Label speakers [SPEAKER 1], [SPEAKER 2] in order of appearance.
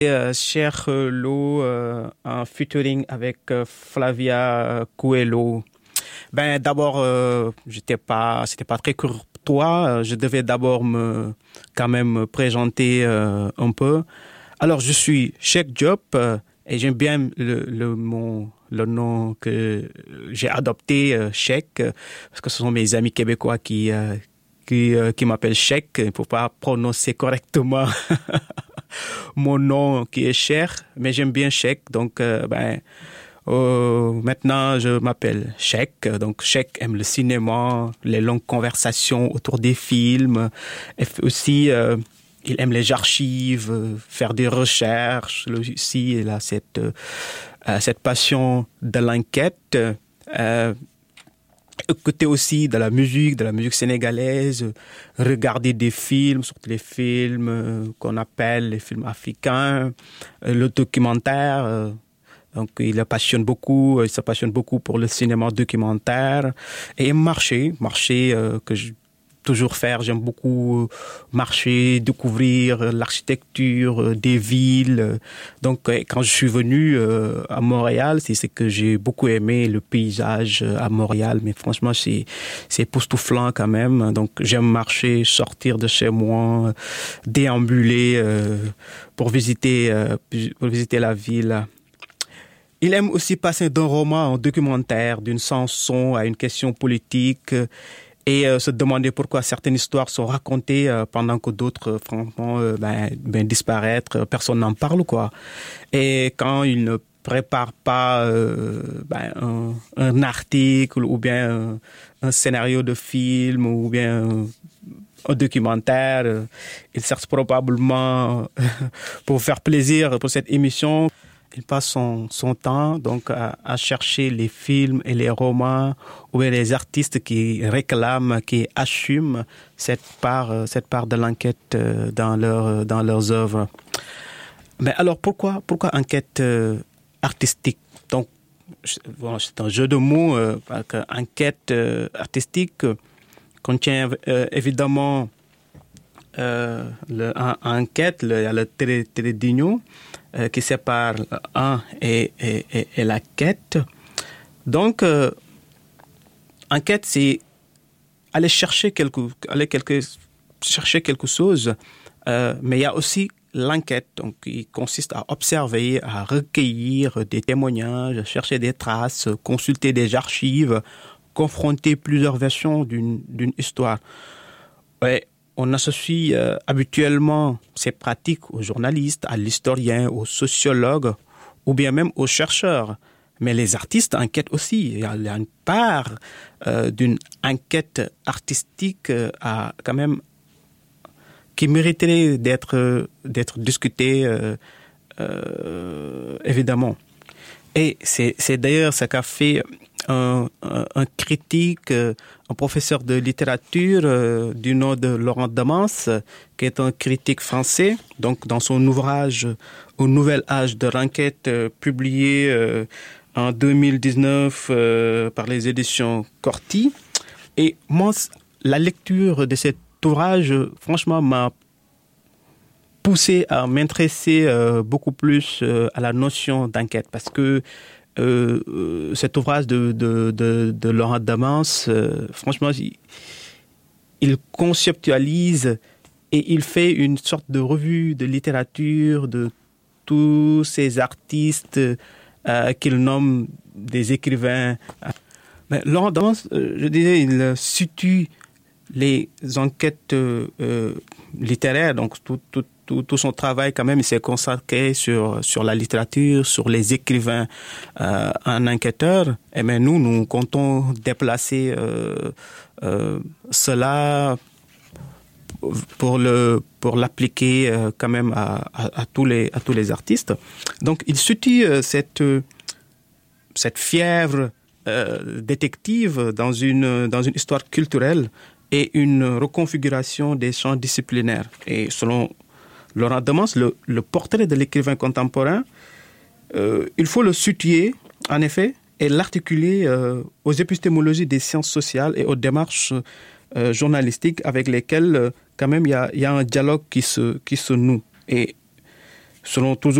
[SPEAKER 1] Cher Lo, en featuring avec Flavia Coelho. Ben d'abord, c'était pas très courtois. Je devais d'abord quand même me présenter un peu. Alors je suis Cheikh Diop et j'aime bien le nom que j'ai adopté, Cheikh, parce que ce sont mes amis québécois qui m'appellent Cheikh. Il ne faut pas prononcer correctement mon nom qui est cher, mais j'aime bien Cheikh. Donc, maintenant, je m'appelle Cheikh. Donc, Cheikh aime le cinéma, les longues conversations autour des films. Et aussi, il aime les archives, faire des recherches. Lui aussi, il a cette passion de l'enquête. Écouter aussi de la musique sénégalaise, regarder des films, surtout les films qu'on appelle les films africains, le documentaire. Donc, il se passionne beaucoup pour le cinéma documentaire et marcher que je toujours faire. J'aime beaucoup marcher, découvrir l'architecture des villes. Donc, quand je suis venu à Montréal, c'est ce que j'ai beaucoup aimé, le paysage à Montréal. Mais franchement, c'est époustouflant quand même. Donc, j'aime marcher, sortir de chez moi, déambuler pour visiter la ville. Il aime aussi passer d'un roman à un documentaire, d'une chanson à une question politique. Et se demander pourquoi certaines histoires sont racontées pendant que d'autres, franchement, disparaître, personne n'en parle, quoi. Et quand il ne prépare pas un article ou bien un scénario de film ou bien un documentaire, il cherche probablement pour faire plaisir pour cette émission. Il passe son temps donc à chercher les films et les romans ou les artistes qui réclament, qui assument cette part de l'enquête dans leurs œuvres. Mais alors pourquoi enquête artistique? Donc c'est un jeu de mots. Enquête artistique contient évidemment enquête. Il y a le trait d'union qui sépare un et la quête. Donc, enquête, c'est aller chercher quelque chose, mais il y a aussi l'enquête, donc qui consiste à observer, à recueillir des témoignages, chercher des traces, consulter des archives, confronter plusieurs versions d'une histoire. Ouais. On associe habituellement ces pratiques aux journalistes, à l'historien, aux sociologues ou bien même aux chercheurs. Mais les artistes enquêtent aussi. Il y a une part d'une enquête artistique quand même qui mériterait d'être discutée évidemment. Et c'est d'ailleurs ce qu'a fait un critique, un professeur de littérature du nom de Laurent Demance, qui est un critique français, donc dans son ouvrage Au Nouvel Âge de l'enquête, publié en 2019 par les éditions Corti. Et moi, la lecture de cet ouvrage, franchement, m'a poussé à m'intéresser beaucoup plus à la notion d'enquête, parce que cet ouvrage de Laurent Demance, franchement, il conceptualise et il fait une sorte de revue de littérature de tous ces artistes qu'il nomme des écrivains. Mais Laurent Demance, je disais, il situe les enquêtes littéraires, donc tout son travail quand même, il s'est consacré sur la littérature, sur les écrivains en enquêteurs. Et mais nous comptons déplacer cela pour l'appliquer quand même à tous les artistes. Donc il situe cette fièvre détective dans une histoire culturelle et une reconfiguration des champs disciplinaires. Et selon Laurent Demance, le portrait de l'écrivain contemporain, il faut le situer, en effet, et l'articuler aux épistémologies des sciences sociales et aux démarches journalistiques avec lesquelles, quand même, il y a un dialogue qui se noue. Et selon toujours